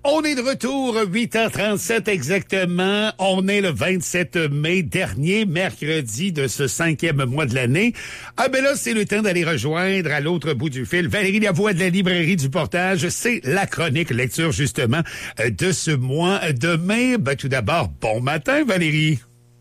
On est de retour, 8h37 exactement. On est le 27 mai dernier, mercredi de ce 5e mois de l'année. Ah ben là, c'est le temps d'aller rejoindre à l'autre bout du fil Valérie Lavoie de la Librairie du Portage. C'est la chronique lecture justement de ce mois de mai. Ben, tout d'abord, bon matin Valérie.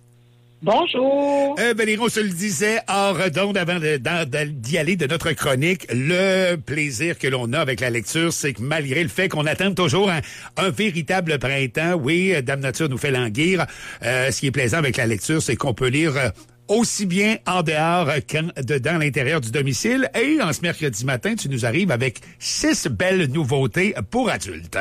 Bonjour. Valérie, on se le disait hors d'onde avant d'y aller de notre chronique. Le plaisir que l'on a avec la lecture, c'est que malgré le fait qu'on attend toujours un véritable printemps, oui, Dame Nature nous fait languir. Ce qui est plaisant avec la lecture, c'est qu'on peut lire aussi bien en dehors qu'en dedans l'intérieur du domicile. Et en ce mercredi matin, tu nous arrives avec 6 belles nouveautés pour adultes.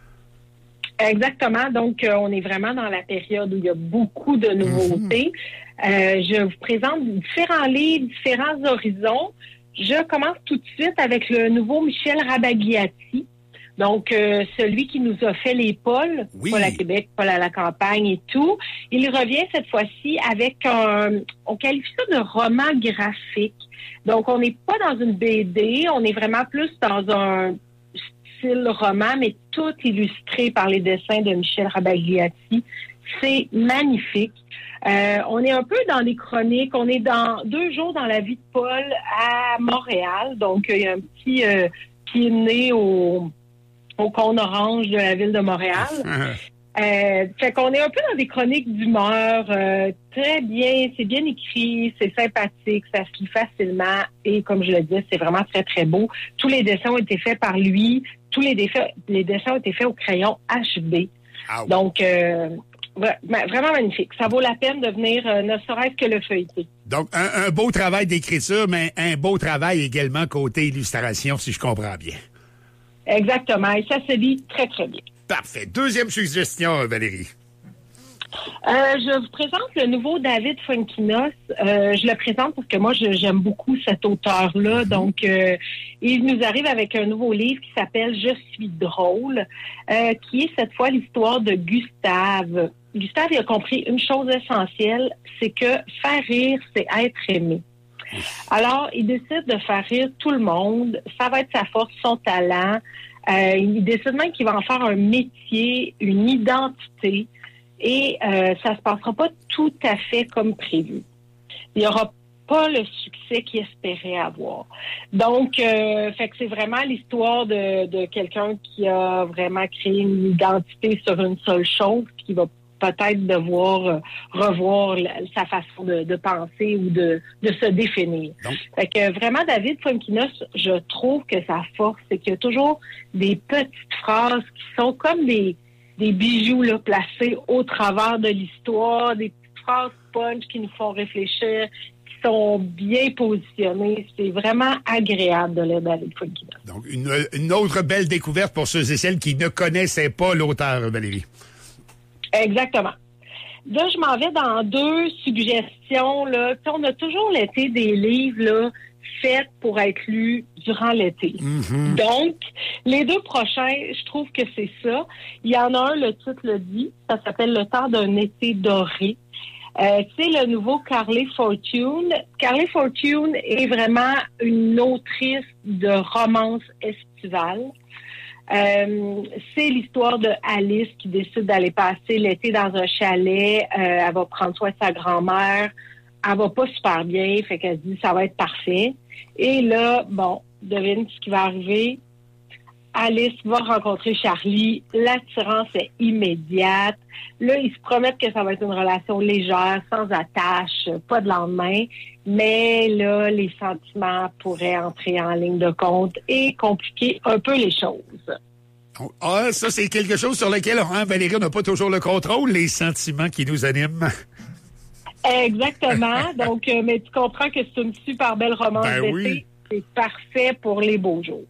Exactement. Donc, on est vraiment dans la période où il y a beaucoup de nouveautés. Je vous présente différents livres, différents horizons. Je commence tout de suite avec le nouveau Michel Rabagliati. Donc, celui qui nous a fait les Pauls, oui. Paul à Québec, Paul à la campagne et tout. Il revient cette fois-ci avec on qualifie ça de roman graphique. Donc, on n'est pas dans une BD, on est vraiment plus dans un style roman, mais tout illustré par les dessins de Michel Rabagliati. C'est magnifique. On est un peu dans les chroniques. On est dans 2 jours dans la vie de Paul à Montréal. Donc, il y a un petit qui est né au cône orange de la ville de Montréal. Fait qu'on est un peu dans des chroniques d'humeur. Très bien, c'est bien écrit, c'est sympathique, ça se lit facilement. Et comme je le disais, c'est vraiment très, très beau. Tous les dessins ont été faits par lui. Tous les dessins ont été faits au crayon HB. Ah oui. Donc, vraiment magnifique. Ça vaut la peine de venir, ne serait-ce que le feuilleter. Donc, un beau travail d'écriture, mais un beau travail également côté illustration, si je comprends bien. Exactement. Et ça se lit très, très bien. Parfait. Deuxième suggestion, Valérie. Je vous présente le nouveau David Fuenquinos. Je le présente parce que moi, j'aime beaucoup cet auteur-là. Donc, il nous arrive avec un nouveau livre qui s'appelle « Je suis drôle », qui est cette fois l'histoire de Gustave. Gustave, il a compris une chose essentielle, c'est que faire rire, c'est être aimé. Alors, il décide de faire rire tout le monde. Ça va être sa force, son talent. Il décide même qu'il va en faire un métier, une identité. Et ça se passera pas tout à fait comme prévu. Il n'y aura pas le succès qu'il espérait avoir. Donc, fait que c'est vraiment l'histoire de quelqu'un qui a vraiment créé une identité sur une seule chose, puis qui va peut-être devoir revoir sa façon de penser ou de se définir. Donc. Fait que vraiment, David Fuenquinos, je trouve que sa force, c'est qu'il y a toujours des petites phrases qui sont comme des bijoux là, placés au travers de l'histoire, des petites phrases punch qui nous font réfléchir, qui sont bien positionnées. C'est vraiment agréable de lire David Fuenquinos. Donc, une autre belle découverte pour ceux et celles qui ne connaissaient pas l'auteur, Valérie. Exactement. Là, je m'en vais dans 2 suggestions. Là. On a toujours l'été des livres là, faits pour être lus durant l'été. Mm-hmm. Donc, les 2 prochains, je trouve que c'est ça. Il y en a un, le titre le dit, ça s'appelle « Le temps d'un été doré ». C'est le nouveau Carly Fortune. Carly Fortune est vraiment une autrice de romance estivale. C'est l'histoire de Alice qui décide d'aller passer l'été dans un chalet. Elle va prendre soin de sa grand-mère. Elle va pas super bien, fait qu'elle se dit ça va être parfait. Et là, bon, devine ce qui va arriver. Alice va rencontrer Charlie. L'attirance est immédiate. Là, ils se promettent que ça va être une relation légère, sans attache, pas de lendemain. Mais là, les sentiments pourraient entrer en ligne de compte et compliquer un peu les choses. Ah, ça, c'est quelque chose sur lequel, Valérie, n'a pas toujours le contrôle, les sentiments qui nous animent. Exactement. Donc, mais tu comprends que c'est une super belle romance d'été. Oui. C'est parfait pour les beaux jours.